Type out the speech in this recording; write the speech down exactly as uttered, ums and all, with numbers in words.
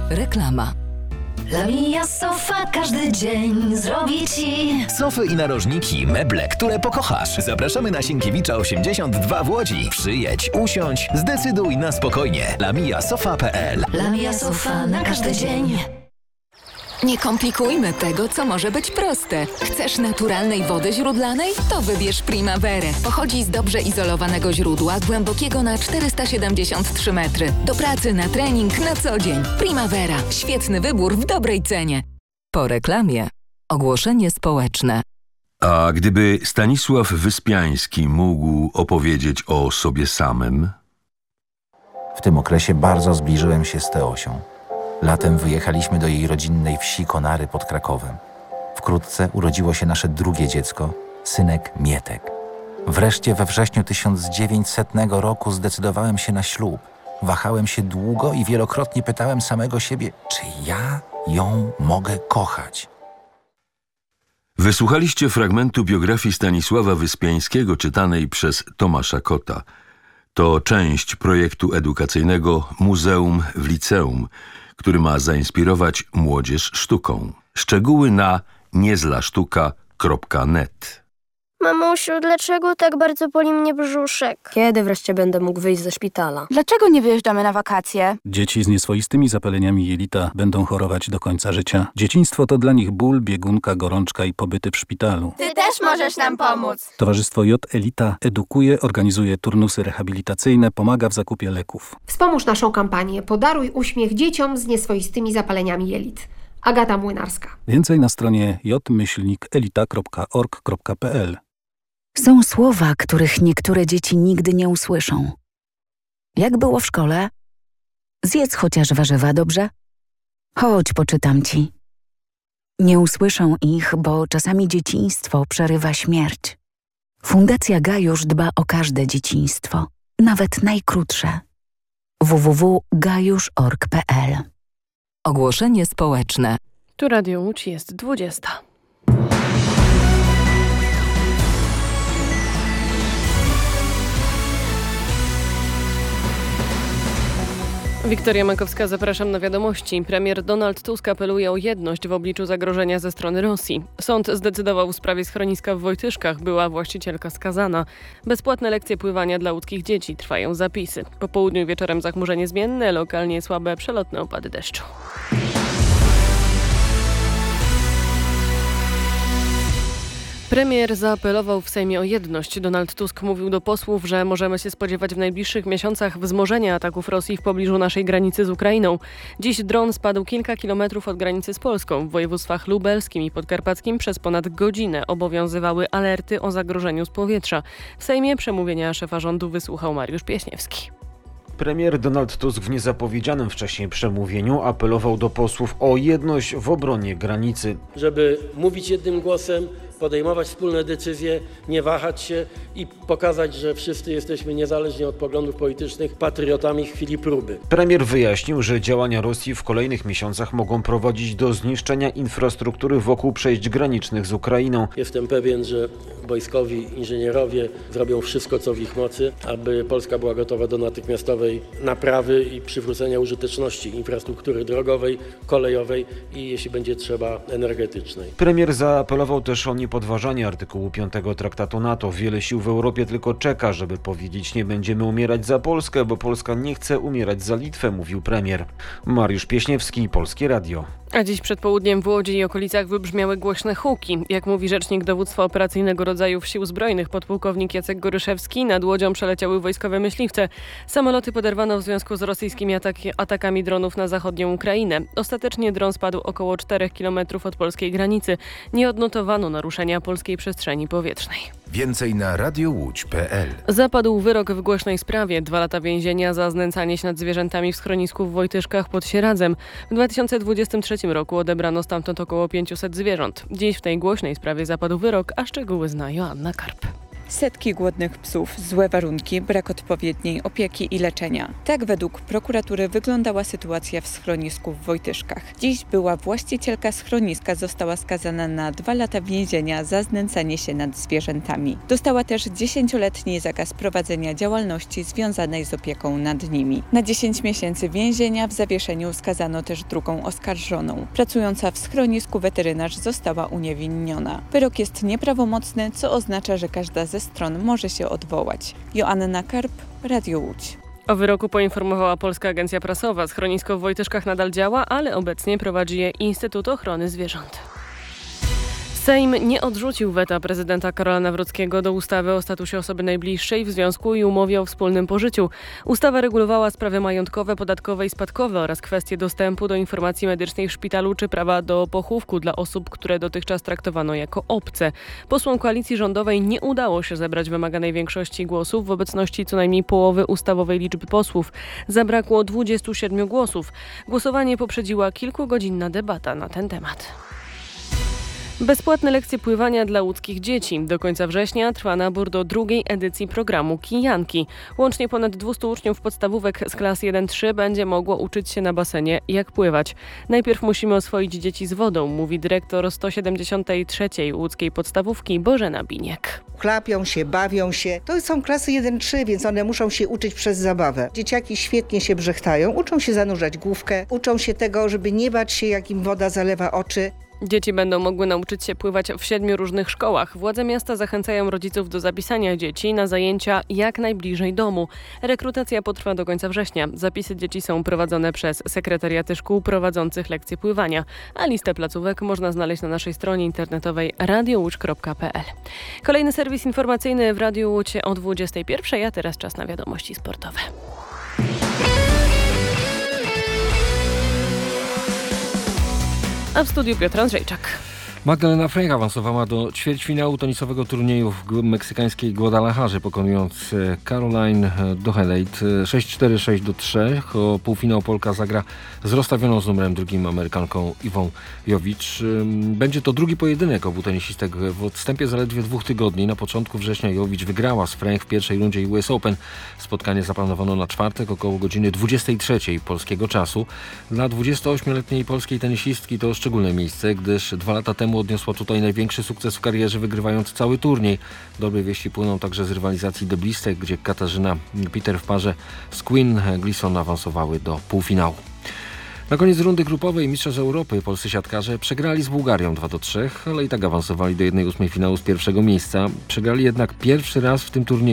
Reklama. Lamia Sofa każdy dzień zrobi Ci sofy i narożniki, meble, które pokochasz. Zapraszamy na Sienkiewicza osiemdziesiąt dwa w Łodzi. Przyjedź, usiądź, zdecyduj na spokojnie. lamia sofa kropka p l. Lamia Sofa na każdy dzień. Nie komplikujmy tego, co może być proste. Chcesz naturalnej wody źródlanej? To wybierz Primaverę. Pochodzi z dobrze izolowanego źródła, głębokiego na czterysta siedemdziesiąt trzy metry. Do pracy, na trening, na co dzień. Primavera. Świetny wybór w dobrej cenie. Po reklamie. Ogłoszenie społeczne. A gdyby Stanisław Wyspiański mógł opowiedzieć o sobie samym? W tym okresie bardzo zbliżyłem się z Teosią. Latem wyjechaliśmy do jej rodzinnej wsi Konary pod Krakowem. Wkrótce urodziło się nasze drugie dziecko, synek Mietek. Wreszcie we wrześniu tysiąc dziewięćsetnego roku zdecydowałem się na ślub. Wahałem się długo i wielokrotnie pytałem samego siebie, czy ja ją mogę kochać. Wysłuchaliście fragmentu biografii Stanisława Wyspiańskiego czytanej przez Tomasza Kota. To część projektu edukacyjnego Muzeum w Liceum, który ma zainspirować młodzież sztuką. Szczegóły na niezlasztuka kropka net. Mamusiu, dlaczego tak bardzo boli mnie brzuszek? Kiedy wreszcie będę mógł wyjść ze szpitala? Dlaczego nie wyjeżdżamy na wakacje? Dzieci z nieswoistymi zapaleniami jelita będą chorować do końca życia. Dzieciństwo to dla nich ból, biegunka, gorączka i pobyty w szpitalu. Ty też możesz nam pomóc! Towarzystwo J Elita edukuje, organizuje turnusy rehabilitacyjne, pomaga w zakupie leków. Wspomóż naszą kampanię Podaruj uśmiech dzieciom z nieswoistymi zapaleniami jelit. Agata Młynarska. Więcej na stronie j myślnik elita kropka org kropka p l. Są słowa, których niektóre dzieci nigdy nie usłyszą. Jak było w szkole? Zjedz chociaż warzywa, dobrze? Chodź, poczytam ci. Nie usłyszą ich, bo czasami dzieciństwo przerywa śmierć. Fundacja Gajusz dba o każde dzieciństwo, nawet najkrótsze. w w w kropka gajusz kropka org kropka p l. Ogłoszenie społeczne. Tu Radio Łódź, jest dwudziesta. Wiktoria Makowska, zapraszam na wiadomości. Premier Donald Tusk apeluje o jedność w obliczu zagrożenia ze strony Rosji. Sąd zdecydował w sprawie schroniska w Wojtyszkach. Była właścicielka skazana. Bezpłatne lekcje pływania dla łódzkich dzieci. Trwają zapisy. Po południu i wieczorem zachmurzenie zmienne, lokalnie słabe przelotne opady deszczu. Premier zaapelował w Sejmie o jedność. Donald Tusk mówił do posłów, że możemy się spodziewać w najbliższych miesiącach wzmożenia ataków Rosji w pobliżu naszej granicy z Ukrainą. Dziś dron spadł kilka kilometrów od granicy z Polską. W województwach lubelskim i podkarpackim przez ponad godzinę obowiązywały alerty o zagrożeniu z powietrza. W Sejmie przemówienia szefa rządu wysłuchał Mariusz Pieśniewski. Premier Donald Tusk w niezapowiedzianym wcześniej przemówieniu apelował do posłów o jedność w obronie granicy. Żeby mówić jednym głosem, podejmować wspólne decyzje, nie wahać się i pokazać, że wszyscy jesteśmy niezależnie od poglądów politycznych patriotami w chwili próby. Premier wyjaśnił, że działania Rosji w kolejnych miesiącach mogą prowadzić do zniszczenia infrastruktury wokół przejść granicznych z Ukrainą. Jestem pewien, że wojskowi inżynierowie zrobią wszystko, co w ich mocy, aby Polska była gotowa do natychmiastowej naprawy i przywrócenia użyteczności infrastruktury drogowej, kolejowej i, jeśli będzie trzeba, energetycznej. Premier zaapelował też o niepodważanie artykułu piątego Traktatu NATO. Wiele sił w Europie tylko czeka, żeby powiedzieć: nie będziemy umierać za Polskę, bo Polska nie chce umierać za Litwę, mówił premier. Mariusz Pieśniewski, Polskie Radio. A dziś przed południem w Łodzi i okolicach wybrzmiały głośne huki. Jak mówi rzecznik Dowództwa Operacyjnego Rodzajów Sił Zbrojnych, podpułkownik Jacek Goryszewski, nad Łodzią przeleciały wojskowe myśliwce. Samoloty poderwano w związku z rosyjskimi ataki, atakami dronów na zachodnią Ukrainę. Ostatecznie dron spadł około czterech kilometrów od polskiej granicy. Nie odnotowano naruszenia polskiej przestrzeni powietrznej. Więcej na radiowódź kropka p l. Zapadł wyrok w głośnej sprawie. Dwa lata więzienia za znęcanie się nad zwierzętami w schronisku w Wojtyszkach pod Sieradzem. W dwa tysiące dwudziestym trzecim roku odebrano stamtąd około pięciuset zwierząt. Dziś w tej głośnej sprawie zapadł wyrok, a szczegóły zna Joanna Karp. Setki głodnych psów, złe warunki, brak odpowiedniej opieki i leczenia. Tak według prokuratury wyglądała sytuacja w schronisku w Wojtyszkach. Dziś była właścicielka schroniska została skazana na dwa lata więzienia za znęcanie się nad zwierzętami. Dostała też dziesięcioletni zakaz prowadzenia działalności związanej z opieką nad nimi. Na dziesięć miesięcy więzienia w zawieszeniu skazano też drugą oskarżoną. Pracująca w schronisku weterynarz została uniewinniona. Wyrok jest nieprawomocny, co oznacza, że każda ze stron może się odwołać. Joanna Karp, Radio Łódź. O wyroku poinformowała Polska Agencja Prasowa. Schronisko w Wojtyszkach nadal działa, ale obecnie prowadzi je Instytut Ochrony Zwierząt. Sejm nie odrzucił weta prezydenta Karola Nawrockiego do ustawy o statusie osoby najbliższej w związku i umowie o wspólnym pożyciu. Ustawa regulowała sprawy majątkowe, podatkowe i spadkowe oraz kwestie dostępu do informacji medycznej w szpitalu czy prawa do pochówku dla osób, które dotychczas traktowano jako obce. Posłom koalicji rządowej nie udało się zebrać wymaganej większości głosów w obecności co najmniej połowy ustawowej liczby posłów. Zabrakło dwudziestu siedmiu głosów. Głosowanie poprzedziła kilkugodzinna debata na ten temat. Bezpłatne lekcje pływania dla łódzkich dzieci. Do końca września trwa nabór do drugiej edycji programu Kijanki. Łącznie ponad dwieście uczniów podstawówek z klas jeden trzy będzie mogło uczyć się na basenie, jak pływać. Najpierw musimy oswoić dzieci z wodą, mówi dyrektor sto siedemdziesiątej trzeciej łódzkiej podstawówki Bożena Biniek. Chlapią się, bawią się. To są klasy jeden trzy, więc one muszą się uczyć przez zabawę. Dzieciaki świetnie się brzechtają, uczą się zanurzać główkę, uczą się tego, żeby nie bać się, jak im woda zalewa oczy. Dzieci będą mogły nauczyć się pływać w siedmiu różnych szkołach. Władze miasta zachęcają rodziców do zapisania dzieci na zajęcia jak najbliżej domu. Rekrutacja potrwa do końca września. Zapisy dzieci są prowadzone przez sekretariaty szkół prowadzących lekcje pływania, a listę placówek można znaleźć na naszej stronie internetowej radio łódź kropka p l. Kolejny serwis informacyjny w Radiu Łódź o dwudziestej pierwszej, a teraz czas na wiadomości sportowe. A w studiu Piotr Andrzejczak. Magdalena Frejch awansowała do ćwierćfinału tenisowego turnieju w meksykańskiej Guadalajarze, pokonując Caroline Doheleit sześć cztery, sześć do trzech. O półfinał Polka zagra z rozstawioną z numerem drugim Amerykanką Iwą Jowicz. Będzie to drugi pojedynek obu tenisistek w odstępie zaledwie dwóch tygodni. Na początku września Jowicz wygrała z Frejch w pierwszej rundzie U S Open. Spotkanie zaplanowano na czwartek około godziny dwudziestej trzeciej polskiego czasu. Dla dwudziestoośmioletniej polskiej tenisistki to szczególne miejsce, gdyż dwa lata temu odniosła tutaj największy sukces w karierze, wygrywając cały turniej. Dobre wieści płyną także z rywalizacji deblistek, gdzie Katarzyna Peter w parze z Queen Gleason awansowały do półfinału. Na koniec rundy grupowej Mistrzostw Europy polscy siatkarze przegrali z Bułgarią dwa do trzech, ale i tak awansowali do jednej ósmej finału z pierwszego miejsca. Przegrali jednak pierwszy raz w tym turnieju